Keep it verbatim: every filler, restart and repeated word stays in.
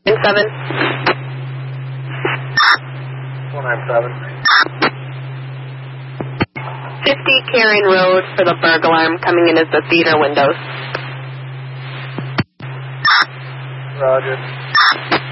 seven. four nine seven. fifty Karen Road for the burglar alarm coming in as the theater windows. Roger.